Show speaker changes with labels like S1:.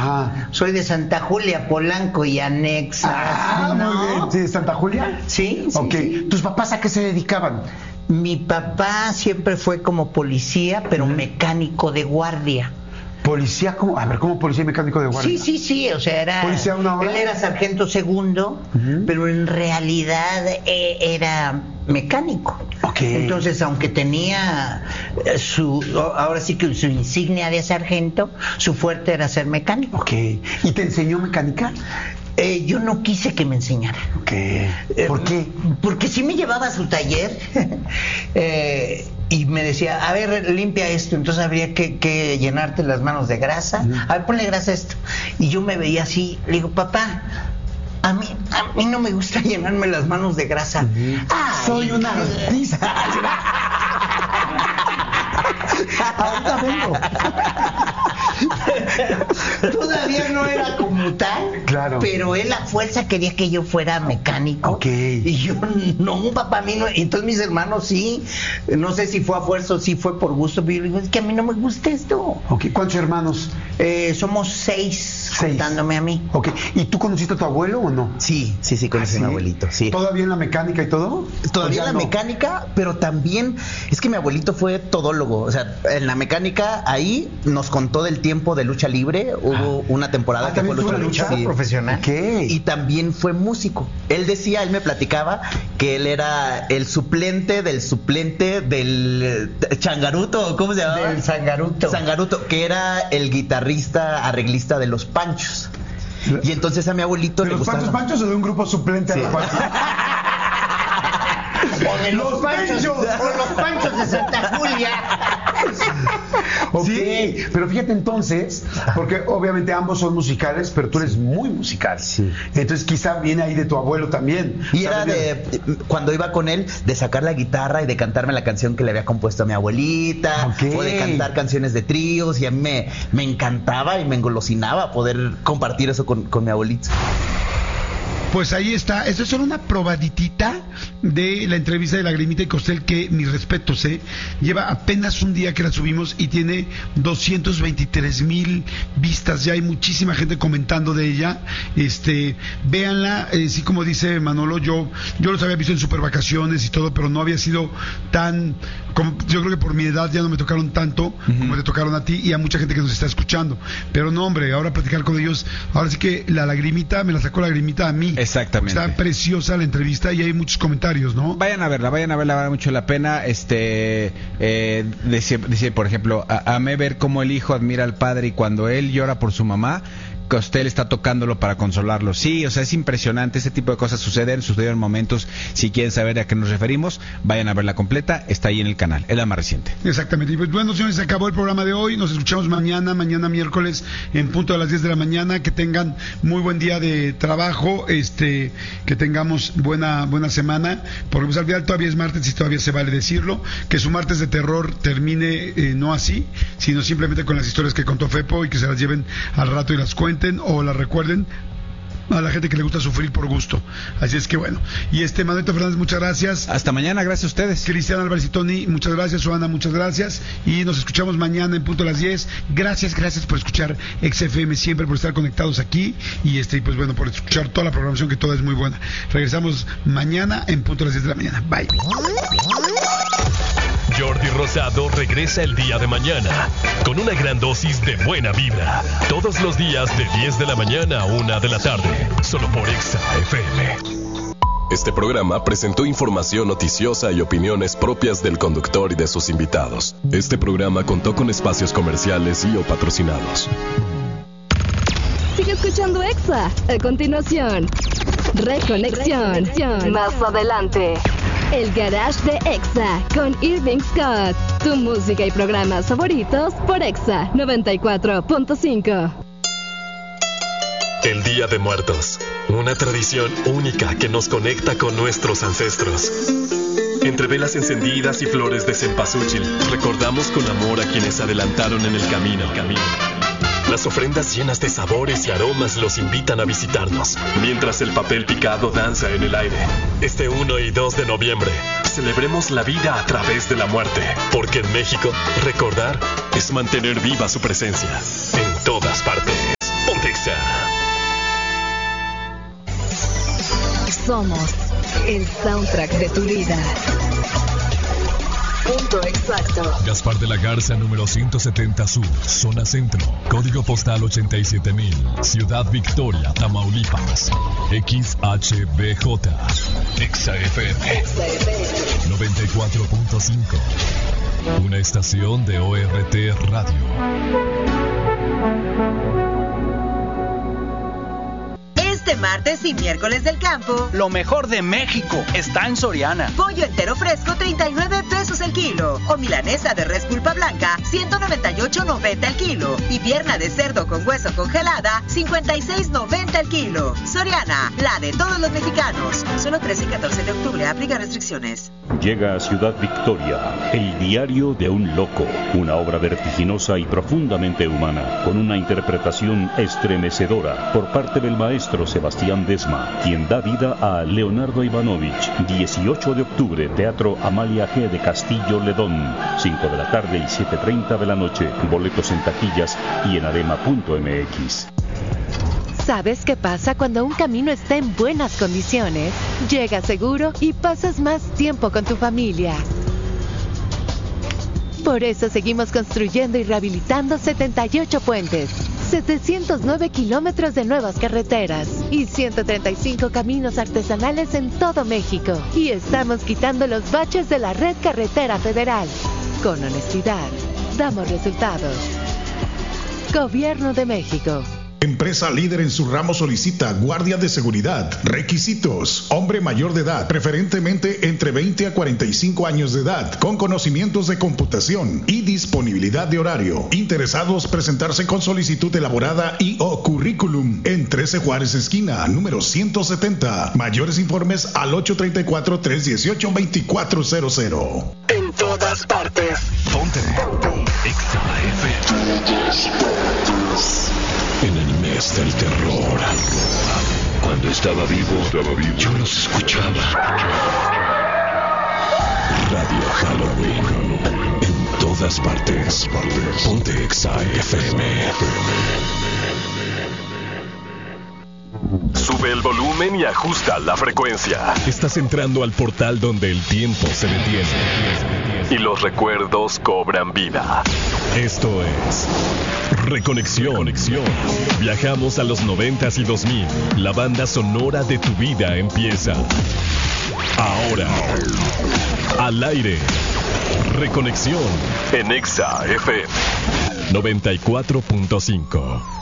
S1: Ajá.
S2: Soy de Santa Julia, Polanco y anexas.
S1: Muy bien. ¿Sí, de Santa Julia?
S2: Sí, sí,
S1: Ok.
S2: sí.
S1: ¿Tus papás a qué se dedicaban?
S2: Mi papá siempre fue como policía, pero mecánico de guardia.
S1: ¿Policía? ¿Cómo? A ver, ¿cómo policía y mecánico de guardia?
S2: Sí, o sea, era...
S1: ¿Policía una hora?
S2: Él era sargento segundo, pero en realidad era mecánico.
S1: Ok.
S2: Entonces, aunque tenía ahora sí que su insignia de sargento, su fuerte era ser mecánico.
S1: Ok. ¿Y te enseñó mecánica?
S2: Yo no quise que me enseñara.
S1: Ok. ¿Por qué?
S2: Porque sí me llevaba a su taller y me decía, a ver, limpia esto. Entonces habría que llenarte las manos de grasa. A ver, ponle grasa a esto. Y yo me veía así, le digo, papá, a mí no me gusta llenarme las manos de grasa.
S1: Soy un artista. Ahorita vengo.
S2: Todavía no era como tal,
S1: claro,
S2: pero él a fuerza quería que yo fuera mecánico.
S1: Okay.
S2: Y yo, no, papá, a mí no. Entonces mis hermanos sí, no sé si fue a fuerza o si fue por gusto, pero yo digo, es que a mí no me gusta esto.
S1: Okay. ¿Cuántos hermanos?
S2: Somos seis, contándome a mí.
S1: Okay. ¿Y tú conociste a tu abuelo o no?
S3: Sí, conocí a mi abuelito, sí.
S1: ¿Todavía en la mecánica y todo?
S3: Todavía en la mecánica, pero también es que mi abuelito fue todólogo. O sea, en la mecánica ahí nos contó del tiempo de lucha libre. Hubo una temporada que fue
S1: lucha
S2: profesional.
S1: Okay.
S3: Y también fue músico. Él me platicaba que él era el suplente del Changaruto, ¿cómo se llamaba?
S2: Del Sangaruto,
S3: que era el guitarrista arreglista de Los Panchos. Y entonces a mi abuelito
S1: ¿De
S3: le
S1: los
S3: gustaba...
S1: Panchos o de un grupo suplente?
S3: Sí.
S2: O de los Panchos, o los Panchos de Santa Julia.
S1: Sí, pero fíjate entonces, porque obviamente ambos son musicales, pero tú eres muy musical. Sí. Entonces quizá viene ahí de tu abuelo también.
S3: Y era cuando iba con él, de sacar la guitarra y de cantarme la canción que le había compuesto a mi abuelita, o de cantar canciones de tríos, y a mí me encantaba y me engolosinaba poder compartir eso con mi abuelito.
S4: Pues ahí está, esto es solo una probaditita de la entrevista de Lagrimita y Costel, que mis respetos, lleva apenas un día que la subimos y tiene 223,000 vistas, ya hay muchísima gente comentando de ella. Véanla, sí, como dice Manolo, yo los había visto en super vacaciones y todo, pero no había sido tan, yo creo que por mi edad ya no me tocaron tanto como te tocaron a ti y a mucha gente que nos está escuchando, pero no, hombre, ahora platicar con ellos, ahora sí que la Lagrimita me la sacó Lagrimita a mí.
S5: Exactamente.
S4: Está preciosa la entrevista y hay muchos comentarios, ¿no?
S5: Vayan a verla, vale mucho la pena. Dice, por ejemplo, amé ver cómo el hijo admira al padre y cuando él llora por su mamá, Costel está tocándolo para consolarlo. Sí, o sea, es impresionante, ese tipo de cosas sucedieron en momentos. Si quieren saber a qué nos referimos, vayan a verla completa, está ahí en el canal, es la más reciente.
S4: Exactamente. Y pues bueno, señores, se acabó el programa de hoy, nos escuchamos mañana miércoles en punto a las 10 de la mañana, que tengan muy buen día de trabajo, que tengamos buena semana, porque pues al final todavía es martes y todavía se vale decirlo, que su martes de terror termine no así, sino simplemente con las historias que contó Fepo y que se las lleven al rato y las cuenten o la recuerden a la gente que le gusta sufrir por gusto. Así es que bueno. Y Manolito Fernández, muchas gracias.
S5: Hasta mañana, gracias a ustedes.
S4: Cristian Álvarez y Tony, muchas gracias. Suana, muchas gracias. Y nos escuchamos mañana en punto a las 10. Gracias por escuchar XFM siempre, por estar conectados aquí. Y pues bueno, por escuchar toda la programación, que toda es muy buena. Regresamos mañana en punto a las 10 de la mañana. Bye.
S6: Jordi Rosado regresa el día de mañana con una gran dosis de buena vibra. Todos los días de 10 de la mañana a 1 de la tarde. Solo por Exa FM.
S7: Este programa presentó información noticiosa y opiniones propias del conductor y de sus invitados. Este programa contó con espacios comerciales y o patrocinados.
S8: Sigue escuchando Exa. A continuación, Reconexión. Más adelante, el Garage de Exa con Irving Scott. Tu música y programas favoritos por Exa 94.5.
S6: El Día de Muertos, una tradición única que nos conecta con nuestros ancestros. Entre velas encendidas y flores de cempasúchil, recordamos con amor a quienes adelantaron en el camino. Las ofrendas llenas de sabores y aromas los invitan a visitarnos, mientras el papel picado danza en el aire. Este 1 y 2 de noviembre, celebremos la vida a través de la muerte, porque en México, recordar es mantener viva su presencia en todas partes. Ponte
S8: Somos el soundtrack de tu vida. Punto exacto.
S7: Gaspar de la Garza, número 170 Sur, zona centro, código postal 87000, Ciudad Victoria, Tamaulipas. XHBJ, XFM 94.5, una estación de ORT Radio.
S9: Este martes y miércoles del campo,
S10: lo mejor de México está en Soriana.
S9: Pollo entero fresco, 39 pesos el kilo. O milanesa de res pulpa blanca, 198.90 el kilo. Y pierna de cerdo con hueso congelada, 56.90 el kilo. Soriana, la de todos los mexicanos. Solo 13 y 14 de octubre, aplica restricciones.
S11: Llega a Ciudad Victoria, El diario de un loco, una obra vertiginosa y profundamente humana, con una interpretación estremecedora por parte del maestro Sebastián Desma, quien da vida a Leonardo Ivanovich. 18 de octubre, Teatro Amalia G. de Castillo Ledón, 5 de la tarde y 7:30 de la noche. Boletos en taquillas y en arema.mx.
S12: ¿Sabes qué pasa cuando un camino está en buenas condiciones? Llegas seguro y pasas más tiempo con tu familia. Por eso seguimos construyendo y rehabilitando 78 puentes, 709 kilómetros de nuevas carreteras y 135 caminos artesanales en todo México. Y estamos quitando los baches de la red carretera federal. Con honestidad, damos resultados. Gobierno de México.
S13: Empresa líder en su ramo solicita guardia de seguridad. Requisitos: hombre mayor de edad, preferentemente entre 20 a 45 años de edad, con conocimientos de computación y disponibilidad de horario. Interesados presentarse con solicitud elaborada y o currículum en 13 Juárez esquina, número 170. Mayores informes al 834-318-2400.
S14: En todas partes.
S7: Ponte Exa FM. En el mes del terror, cuando estaba vivo, yo los escuchaba. Radio Halloween, en todas partes. Ponte Exa FM.
S6: Sube el volumen y ajusta la frecuencia.
S7: Estás entrando al portal donde el tiempo se detiene
S6: y los recuerdos cobran vida.
S7: Esto es Reconexión. Viajamos a los 90s y 2000. La banda sonora de tu vida empieza ahora. Al aire. Reconexión
S6: en Exa FM
S7: 94.5.